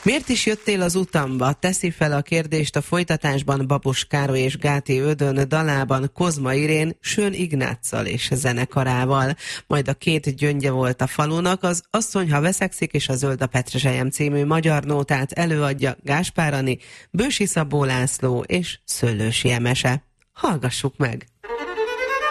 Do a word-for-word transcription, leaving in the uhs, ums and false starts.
Miért is jöttél az utamba? Teszi fel a kérdést a folytatásban Babos Károly és Gáti Ödön dalában Kozma Irén Sön Ignáccal és zenekarával. Majd a két gyöngye volt a falunak, az Asszony, ha veszekszik és a Zöld a Petrezselyem című magyar nótát előadja Gáspár Ani, Bősi Szabó László és Szőlősi Emese. Hallgassuk meg!